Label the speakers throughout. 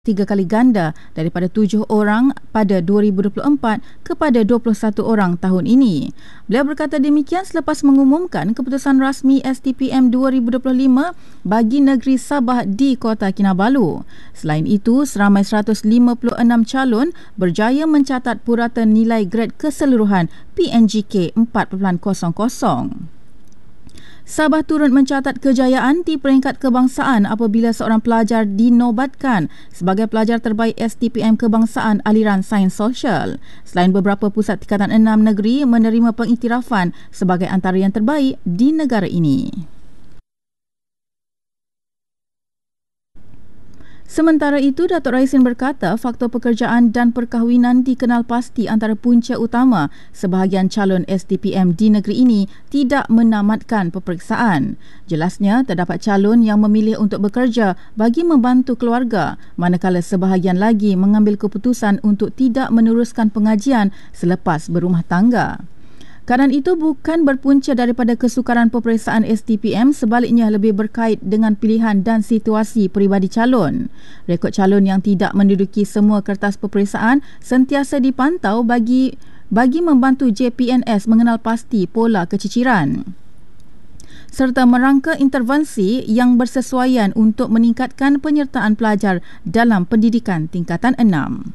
Speaker 1: 3 kali ganda daripada 7 orang pada 2024 kepada 21 orang tahun ini. Beliau berkata demikian selepas mengumumkan keputusan rasmi STPM 2025 bagi negeri Sabah di Kota Kinabalu. Selain itu, seramai 156 calon berjaya mencatat purata nilai grade keseluruhan PNGK 4.00. Sabah turut mencatat kejayaan di peringkat kebangsaan apabila seorang pelajar dinobatkan sebagai pelajar terbaik STPM Kebangsaan Aliran Sains Sosial. Selain beberapa pusat tingkatan 6 negeri menerima pengiktirafan sebagai antara yang terbaik di negara ini. Sementara itu, Datuk Raisin berkata faktor pekerjaan dan perkahwinan dikenal pasti antara punca utama sebahagian calon STPM di negeri ini tidak menamatkan peperiksaan. Jelasnya, terdapat calon yang memilih untuk bekerja bagi membantu keluarga, manakala sebahagian lagi mengambil keputusan untuk tidak meneruskan pengajian selepas berumah tangga. Keadaan itu bukan berpunca daripada kesukaran peperiksaan STPM, sebaliknya lebih berkait dengan pilihan dan situasi peribadi calon. Rekod calon yang tidak menduduki semua kertas peperiksaan sentiasa dipantau bagi membantu JPNS mengenal pasti pola keciciran serta merangka intervensi yang bersesuaian untuk meningkatkan penyertaan pelajar dalam pendidikan tingkatan 6.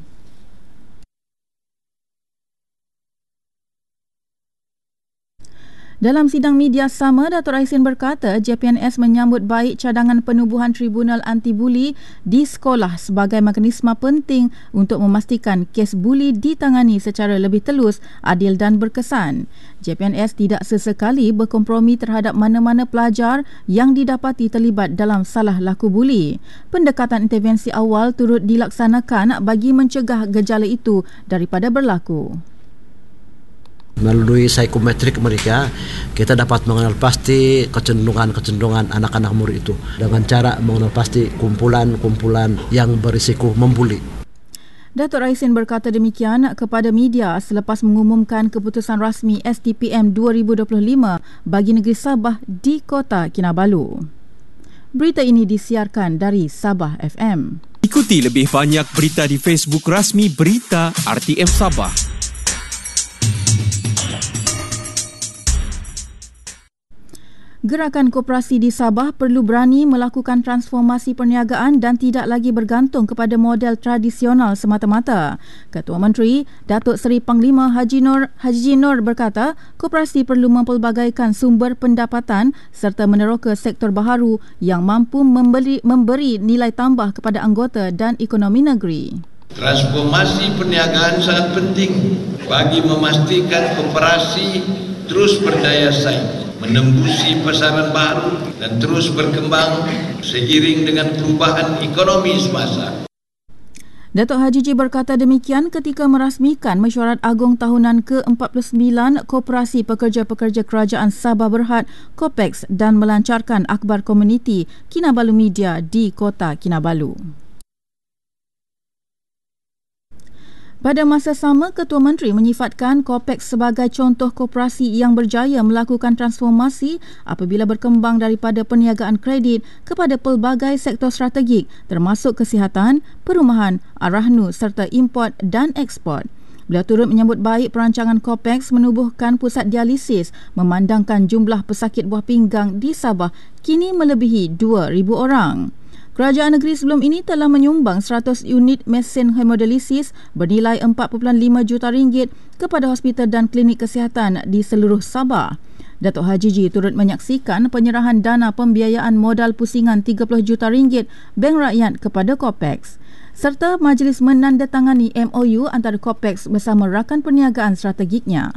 Speaker 1: Dalam sidang media sama, Datuk Raisin berkata JPNS menyambut baik cadangan penubuhan Tribunal Anti-Buli di sekolah sebagai mekanisme penting untuk memastikan kes buli ditangani secara lebih telus, adil dan berkesan. JPNS tidak sesekali berkompromi terhadap mana-mana pelajar yang didapati terlibat dalam salah laku buli. Pendekatan intervensi awal turut dilaksanakan bagi mencegah gejala itu daripada berlaku.
Speaker 2: Melalui psikometrik mereka, kita dapat mengenal pasti kecenderungan anak-anak murid itu dengan cara mengenal pasti kumpulan-kumpulan yang berisiko membuli.
Speaker 1: Datuk Raisin berkata demikian kepada media selepas mengumumkan keputusan rasmi STPM 2025 bagi negeri Sabah di Kota Kinabalu. Berita ini disiarkan dari Sabah FM.
Speaker 3: Ikuti lebih banyak berita di Facebook rasmi Berita RTM Sabah.
Speaker 1: Gerakan koperasi di Sabah perlu berani melakukan transformasi perniagaan dan tidak lagi bergantung kepada model tradisional semata-mata. Ketua Menteri, Datuk Seri Panglima Haji Nur berkata, koperasi perlu mempelbagaikan sumber pendapatan serta meneroka sektor baharu yang mampu memberi nilai tambah kepada anggota dan ekonomi negeri.
Speaker 4: Transformasi perniagaan sangat penting bagi memastikan koperasi terus berdaya saing, menembusi pasaran baru dan terus berkembang seiring dengan perubahan ekonomi semasa.
Speaker 1: Datuk Haji Ji berkata demikian ketika merasmikan Mesyuarat Agung Tahunan ke-49 Koperasi Pekerja-Pekerja Kerajaan Sabah Berhad (KOPEX) dan melancarkan akhbar komuniti Kinabalu Media di Kota Kinabalu. Pada masa sama, Ketua Menteri menyifatkan KOPEX sebagai contoh koperasi yang berjaya melakukan transformasi apabila berkembang daripada perniagaan kredit kepada pelbagai sektor strategik termasuk kesihatan, perumahan, arahnu serta import dan ekspor. Beliau turut menyambut baik perancangan KOPEX menubuhkan pusat dialisis memandangkan jumlah pesakit buah pinggang di Sabah kini melebihi 2,000 orang. Kerajaan negeri sebelum ini telah menyumbang 100 unit mesin hemodialisis bernilai 4.5 juta ringgit kepada hospital dan klinik kesihatan di seluruh Sabah. Datuk Haji Ji turut menyaksikan penyerahan dana pembiayaan modal pusingan 30 juta ringgit Bank Rakyat kepada KOPEX serta majlis menandatangani MOU antara KOPEX bersama rakan perniagaan strategiknya.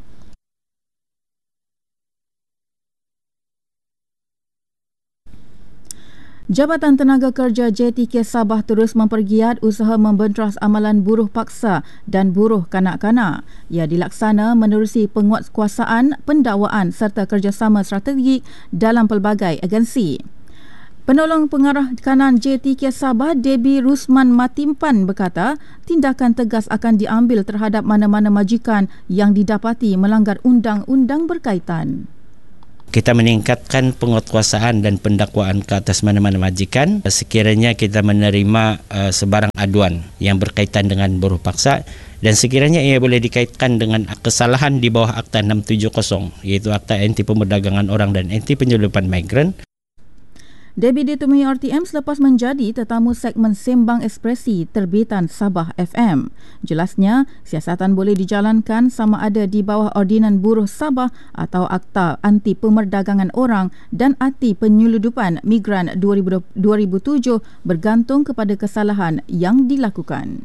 Speaker 1: Jabatan Tenaga Kerja JTK Sabah terus mempergiat usaha membenteras amalan buruh paksa dan buruh kanak-kanak. Ia dilaksana menerusi penguatkuasaan, pendakwaan serta kerjasama strategik dalam pelbagai agensi. Penolong Pengarah Kanan JTK Sabah, Debbie Rusman Matimpan berkata, tindakan tegas akan diambil terhadap mana-mana majikan yang didapati melanggar undang-undang berkaitan.
Speaker 5: Kita meningkatkan penguatkuasaan dan pendakwaan ke atas mana-mana majikan sekiranya kita menerima sebarang aduan yang berkaitan dengan buruh paksa dan sekiranya ia boleh dikaitkan dengan kesalahan di bawah Akta 670 iaitu Akta Anti Pemerdagangan Orang dan Anti Penyelundupan Migran.
Speaker 1: Debbie ditemui RTM selepas menjadi tetamu segmen Sembang Ekspresi terbitan Sabah FM. Jelasnya, siasatan boleh dijalankan sama ada di bawah Ordinan Buruh Sabah atau Akta Anti Pemerdagangan Orang dan Anti Penyeludupan Migran 2007 bergantung kepada kesalahan yang dilakukan.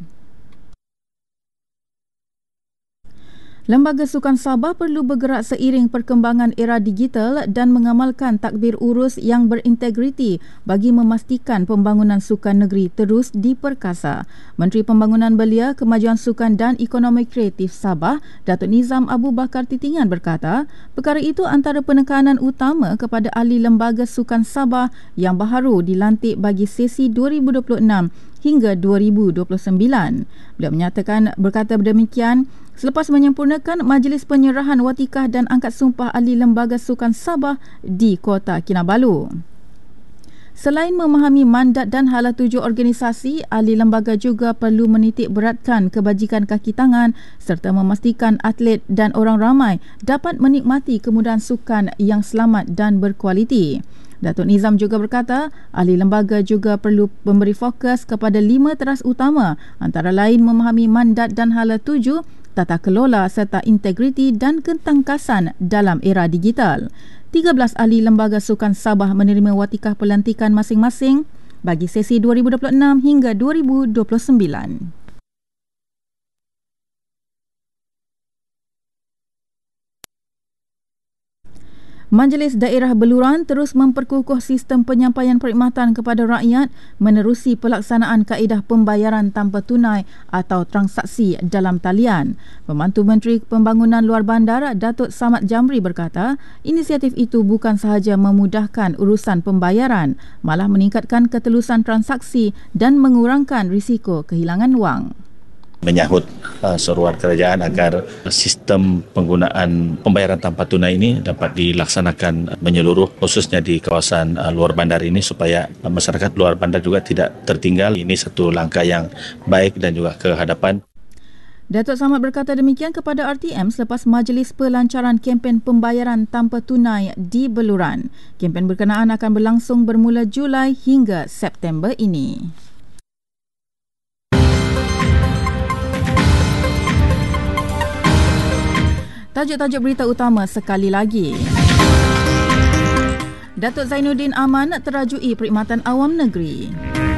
Speaker 1: Lembaga Sukan Sabah perlu bergerak seiring perkembangan era digital dan mengamalkan takbir urus yang berintegriti bagi memastikan pembangunan sukan negeri terus diperkasa. Menteri Pembangunan Belia, Kemajuan Sukan dan Ekonomi Kreatif Sabah, Datuk Nizam Abu Bakar Titingan berkata, perkara itu antara penekanan utama kepada ahli Lembaga Sukan Sabah yang baharu dilantik bagi sesi 2026 hingga 2029. Beliau berkata demikian selepas menyempurnakan Majlis Penyerahan Watikah dan Angkat Sumpah Ahli Lembaga Sukan Sabah di Kota Kinabalu. Selain memahami mandat dan hala tuju organisasi, ahli lembaga juga perlu menitik beratkan kebajikan kaki tangan serta memastikan atlet dan orang ramai dapat menikmati kemudahan sukan yang selamat dan berkualiti. Datuk Nizam juga berkata, ahli lembaga juga perlu memberi fokus kepada 5 teras utama antara lain memahami mandat dan hala tuju, tata kelola serta integriti dan ketangkasan dalam era digital. 13 ahli Lembaga Sukan Sabah menerima watikah pelantikan masing-masing bagi sesi 2026 hingga 2029. Majlis Daerah Beluran terus memperkukuh sistem penyampaian perkhidmatan kepada rakyat menerusi pelaksanaan kaedah pembayaran tanpa tunai atau transaksi dalam talian. Pembantu Menteri Pembangunan Luar Bandar, Datuk Samad Jamri berkata, inisiatif itu bukan sahaja memudahkan urusan pembayaran, malah meningkatkan ketelusan transaksi dan mengurangkan risiko kehilangan wang.
Speaker 6: Menyahut seruan kerajaan agar sistem penggunaan pembayaran tanpa tunai ini dapat dilaksanakan menyeluruh khususnya di kawasan luar bandar ini supaya masyarakat luar bandar juga tidak tertinggal. Ini satu langkah yang baik dan juga ke hadapan.
Speaker 1: Datuk Samad berkata demikian kepada RTM selepas majlis pelancaran kempen pembayaran tanpa tunai di Beluran. Kempen berkenaan akan berlangsung bermula Julai hingga September ini. Tajuk-tajuk berita utama sekali lagi. Datuk Zainuddin Aman terajui perkhidmatan awam negeri.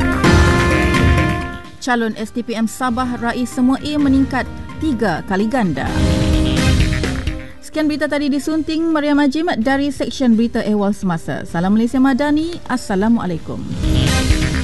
Speaker 1: Calon STPM Sabah Rais Semua A meningkat 3 kali ganda. Sekian berita tadi disunting Maria Majim dari Seksyen Berita Ehwal Semasa. Salam Malaysia Madani. Assalamualaikum.